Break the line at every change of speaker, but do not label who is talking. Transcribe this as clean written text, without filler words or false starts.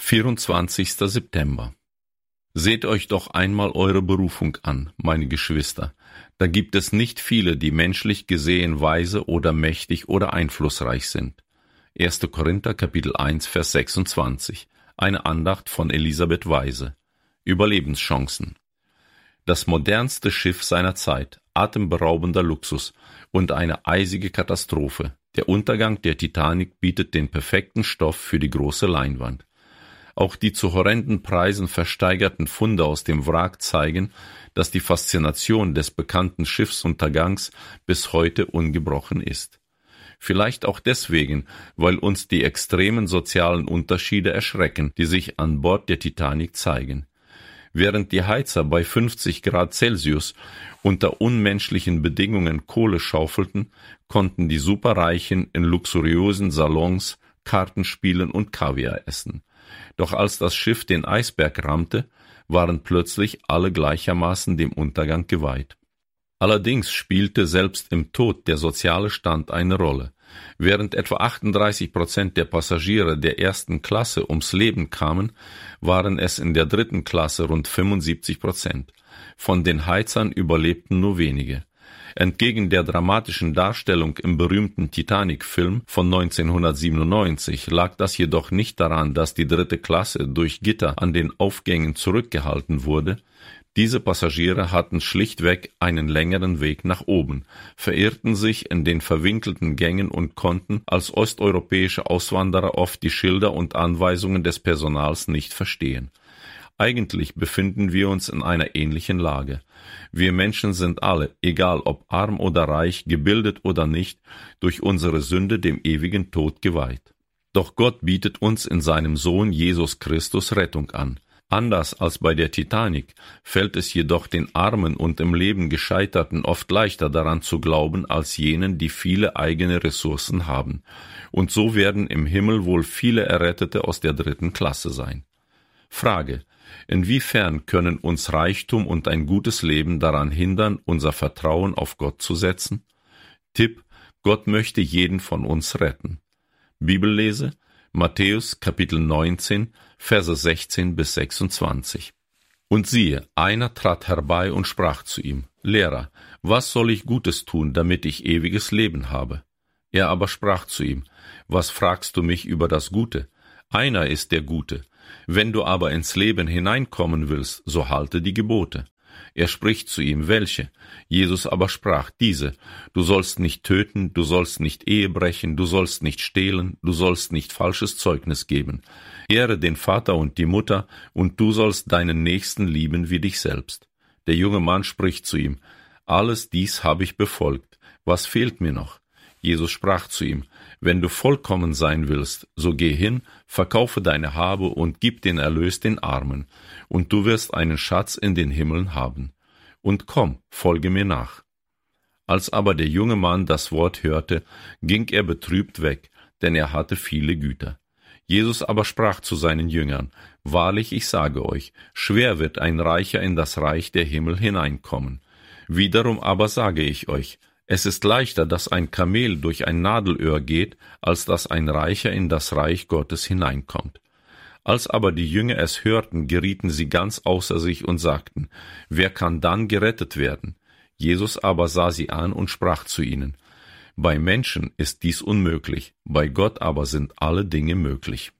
24. September. Seht euch doch einmal eure Berufung an, meine Geschwister. Da gibt es nicht viele, die menschlich gesehen weise oder mächtig oder einflussreich sind. 1. Korinther, Kapitel 1, Vers 26. Eine Andacht von Elisabeth Weise. Überlebenschancen. Das modernste Schiff seiner Zeit, atemberaubender Luxus und eine eisige Katastrophe. Der Untergang der Titanic bietet den perfekten Stoff für die große Leinwand. Auch die zu horrenden Preisen versteigerten Funde aus dem Wrack zeigen, dass die Faszination des bekannten Schiffsuntergangs bis heute ungebrochen ist. Vielleicht auch deswegen, weil uns die extremen sozialen Unterschiede erschrecken, die sich an Bord der Titanic zeigen. Während die Heizer bei 50 Grad Celsius unter unmenschlichen Bedingungen Kohle schaufelten, konnten die Superreichen in luxuriösen Salons Karten spielen und Kaviar essen. Doch als das Schiff den Eisberg rammte, waren plötzlich alle gleichermaßen dem Untergang geweiht. Allerdings spielte selbst im Tod der soziale Stand eine Rolle. Während etwa 38% der Passagiere der ersten Klasse ums Leben kamen, waren es in der dritten Klasse rund 75%. Von den Heizern überlebten nur wenige. Entgegen der dramatischen Darstellung im berühmten Titanic-Film von 1997 lag das jedoch nicht daran, dass die dritte Klasse durch Gitter an den Aufgängen zurückgehalten wurde. Diese Passagiere hatten schlichtweg einen längeren Weg nach oben, verirrten sich in den verwinkelten Gängen und konnten als osteuropäische Auswanderer oft die Schilder und Anweisungen des Personals nicht verstehen. Eigentlich befinden wir uns in einer ähnlichen Lage. Wir Menschen sind alle, egal ob arm oder reich, gebildet oder nicht, durch unsere Sünde dem ewigen Tod geweiht. Doch Gott bietet uns in seinem Sohn Jesus Christus Rettung an. Anders als bei der Titanic fällt es jedoch den Armen und im Leben Gescheiterten oft leichter daran zu glauben als jenen, die viele eigene Ressourcen haben. Und so werden im Himmel wohl viele Errettete aus der dritten Klasse sein. Frage: Inwiefern können uns Reichtum und ein gutes Leben daran hindern, unser Vertrauen auf Gott zu setzen? Tipp: Gott möchte jeden von uns retten. Bibellese: Matthäus, Kapitel 19, Verse 16 bis 26. Und siehe, einer trat herbei und sprach zu ihm: Lehrer, was soll ich Gutes tun, damit ich ewiges Leben habe? Er aber sprach zu ihm: Was fragst du mich über das Gute? Einer ist der Gute. Wenn du aber ins Leben hineinkommen willst, so halte die Gebote. Er spricht zu ihm: Welche? Jesus aber sprach: Diese: Du sollst nicht töten, du sollst nicht Ehe brechen, du sollst nicht stehlen, du sollst nicht falsches Zeugnis geben. Ehre den Vater und die Mutter, und du sollst deinen Nächsten lieben wie dich selbst. Der junge Mann spricht zu ihm: Alles dies habe ich befolgt. Was fehlt mir noch? Jesus sprach zu ihm: Wenn du vollkommen sein willst, so geh hin, verkaufe deine Habe und gib den Erlös den Armen, und du wirst einen Schatz in den Himmeln haben. Und komm, folge mir nach. Als aber der junge Mann das Wort hörte, ging er betrübt weg, denn er hatte viele Güter. Jesus aber sprach zu seinen Jüngern: Wahrlich, ich sage euch, schwer wird ein Reicher in das Reich der Himmel hineinkommen. Wiederum aber sage ich euch, es ist leichter, dass ein Kamel durch ein Nadelöhr geht, als dass ein Reicher in das Reich Gottes hineinkommt. Als aber die Jünger es hörten, gerieten sie ganz außer sich und sagten: Wer kann dann gerettet werden? Jesus aber sah sie an und sprach zu ihnen: Bei Menschen ist dies unmöglich, bei Gott aber sind alle Dinge möglich.